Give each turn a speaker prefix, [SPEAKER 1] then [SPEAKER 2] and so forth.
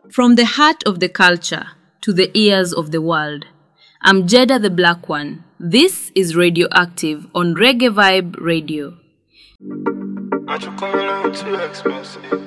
[SPEAKER 1] From the heart of the culture to the ears of the world, I'm Jeda the Black One. This is Radioactive on Reggae Vibe Radio.
[SPEAKER 2] Too expensive.